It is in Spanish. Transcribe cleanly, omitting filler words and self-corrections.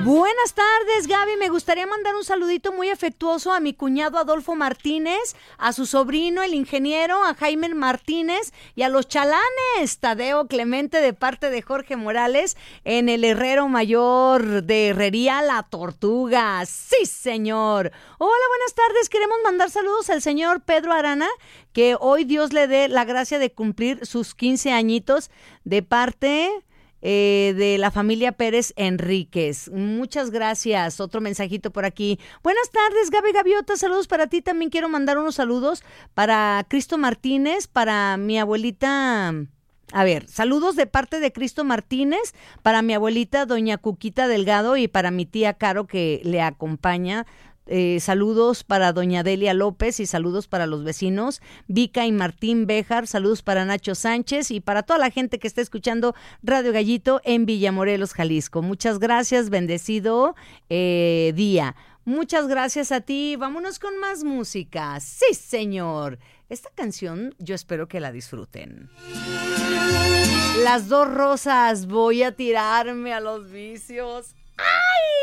Buenas tardes, Gaby. Me gustaría mandar un saludito muy afectuoso a mi cuñado Adolfo Martínez, a su sobrino, el ingeniero, a Jaime Martínez y a los chalanes, Tadeo Clemente, de parte de Jorge Morales, en el Herrero Mayor de Herrería La Tortuga. ¡Sí, señor! Hola, buenas tardes. Queremos mandar saludos al señor Pedro Arana, que hoy Dios le dé la gracia de cumplir sus 15 añitos de parte de la familia Pérez Enríquez. Muchas gracias. Otro mensajito por aquí. Buenas tardes, Gaby Gaviota. Saludos para ti. También quiero mandar unos saludos para Cristo Martínez, para mi abuelita. A ver, saludos de parte de Cristo Martínez para mi abuelita doña Cuquita Delgado y para mi tía Caro que le acompaña. Saludos para doña Delia López y saludos para los vecinos Vica y Martín Béjar, saludos para Nacho Sánchez y para toda la gente que está escuchando Radio Gallito en Villamorelos, Jalisco. Muchas gracias, bendecido día. Muchas gracias a ti. Vámonos con más música. Sí, señor. Esta canción yo espero que la disfruten. Las dos rosas, voy a tirarme a los vicios. ¡Ay!